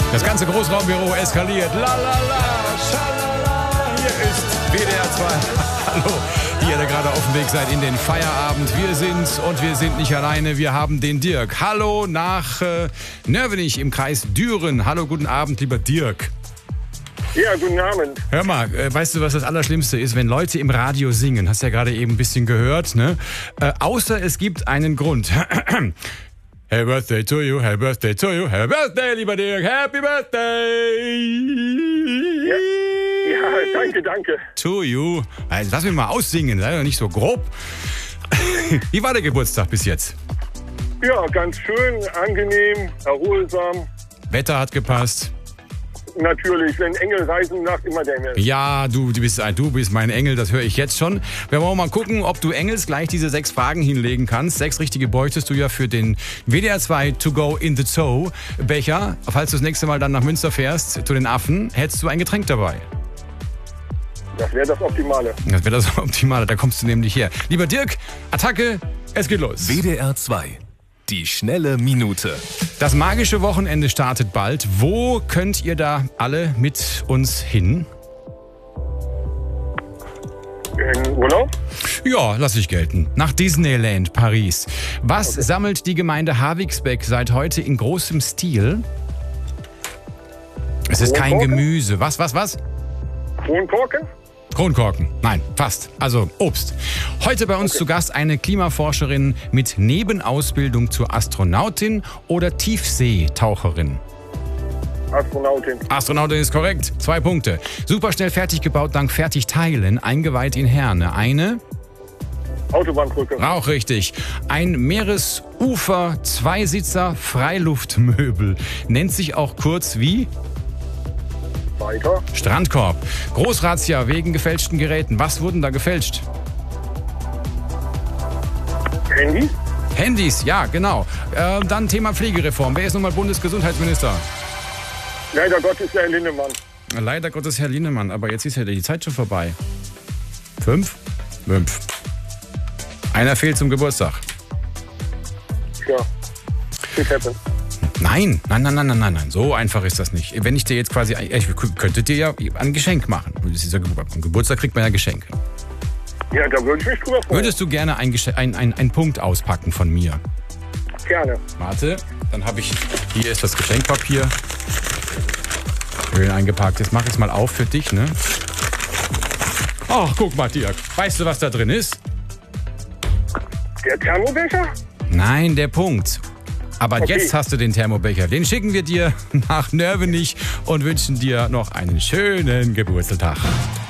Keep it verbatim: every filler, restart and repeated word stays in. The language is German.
Das ganze Großraumbüro eskaliert. La la la, schalala. Hier ist W D R zwei. Hallo, die ihr da gerade auf dem Weg seid in den Feierabend. Wir sind's und wir sind nicht alleine. Wir haben den Dirk. Hallo nach äh, Nörvenich im Kreis Düren. Hallo, guten Abend, lieber Dirk. Ja, guten Abend. Hör mal, äh, weißt du, was das Allerschlimmste ist? Wenn Leute im Radio singen, hast du ja gerade eben ein bisschen gehört, ne? Äh, außer es gibt einen Grund. Happy Birthday to you, Happy Birthday to you, Happy Birthday, lieber Dirk, Happy Birthday! Ja, ja danke, danke. To you. Also lass mich mal aussingen, sei doch nicht so grob. Wie war der Geburtstag bis jetzt? Ja, ganz schön, angenehm, erholsam. Wetter hat gepasst. Natürlich, wenn Engel reisen, sagt immer der Engel. Ja, du, du, bist, du bist mein Engel, das höre ich jetzt schon. Wir wollen mal gucken, ob du Engels gleich diese sechs Fragen hinlegen kannst. Sechs richtige bräuchtest du ja für den W D R zwei To Go in the Zoo Becher. Falls du das nächste Mal dann nach Münster fährst, zu den Affen, hättest du ein Getränk dabei. Das wäre das Optimale. Das wäre das Optimale, da kommst du nämlich her. Lieber Dirk, Attacke, es geht los. W D R zwei. Die schnelle Minute. Das magische Wochenende startet bald. Wo könnt ihr da alle mit uns hin? In Urlaub? Ja, lass ich gelten. Nach Disneyland Paris. Was okay. sammelt die Gemeinde Havigsbeck seit heute in großem Stil? Es ist kein Gemüse. Was, was, was? Kronkorken? Kronkorken. Nein, fast. Also Obst. Heute bei uns okay. zu Gast eine Klimaforscherin mit Nebenausbildung zur Astronautin oder Tiefseetaucherin. Astronautin. Astronautin ist korrekt. Zwei Punkte. Superschnell fertig gebaut dank Fertigteilen, eingeweiht in Herne. Eine? Autobahnbrücke. Auch richtig. Ein Meeresufer, Zweisitzer, Freiluftmöbel. Nennt sich auch kurz wie? Weiter. Strandkorb. Großrazzia wegen gefälschten Geräten. Was wurden da gefälscht? Handys? Handys, ja, genau. Äh, dann Thema Pflegereform. Wer ist nun mal Bundesgesundheitsminister? Leider Gottes Herr Linnemann. Leider Gottes Herr Linnemann, aber jetzt ist ja die Zeit schon vorbei. Fünf? Fünf. Einer fehlt zum Geburtstag. Ja, it happened. Nein, nein, nein, nein, nein, nein, nein. So einfach ist das nicht. Wenn ich dir jetzt quasi, ich könnte dir ja ein Geschenk machen. Am Geburtstag kriegt man ja Geschenke. Ja, da würde ich mich drüber freuen. Würdest du gerne ein, ein, ein, ein Punkt auspacken von mir? Gerne. Warte, dann habe ich, hier ist das Geschenkpapier. Schön eingepackt. Jetzt mach ich es mal auf für dich, ne? Ach, guck mal, Dirk. Weißt du, was da drin ist? Der Thermobecher? Nein, der Punkt. Aber okay. Jetzt hast du den Thermobecher. Den schicken wir dir nach Nörvenich und wünschen dir noch einen schönen Geburtstag.